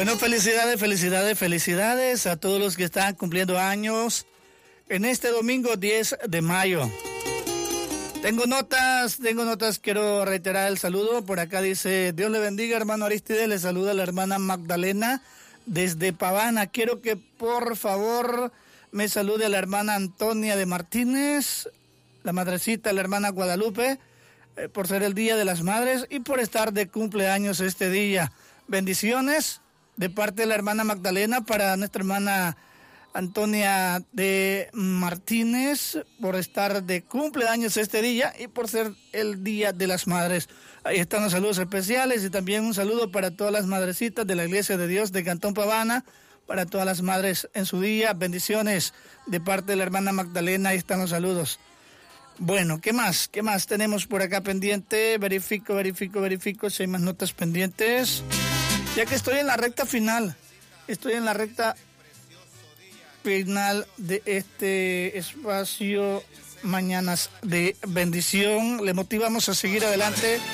Bueno, felicidades a todos los que están cumpliendo años en este domingo 10 de mayo. Tengo notas, quiero reiterar el saludo. Por acá dice, Dios le bendiga, hermano Aristide, le saluda la hermana Magdalena desde Pavana. Quiero que por favor me salude a la hermana Antonia de Martínez, la madrecita, la hermana Guadalupe, por ser el Día de las Madres y por estar de cumpleaños este día. Bendiciones de parte de la hermana Magdalena para nuestra hermana Antonia de Martínez por estar de cumpleaños este día y por ser el Día de las Madres. Ahí están los saludos especiales y también un saludo para todas las madrecitas de la Iglesia de Dios de Cantón Pavana, para todas las madres en su día. Bendiciones de parte de la hermana Magdalena. Ahí están los saludos. Bueno, ¿qué más tenemos por acá pendiente? Verifico si hay más notas pendientes. Ya que estoy en la recta final de este espacio Mañanas de Bendición. Le motivamos a seguir adelante.